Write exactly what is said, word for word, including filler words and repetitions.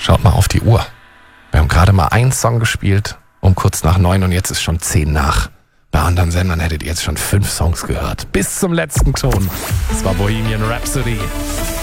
Schaut mal auf die Uhr. Wir haben gerade mal einen Song gespielt, um kurz nach neun und jetzt ist schon zehn nach. Bei anderen Sendern hättet ihr jetzt schon fünf Songs gehört. Bis zum letzten Ton. Das war Bohemian Rhapsody.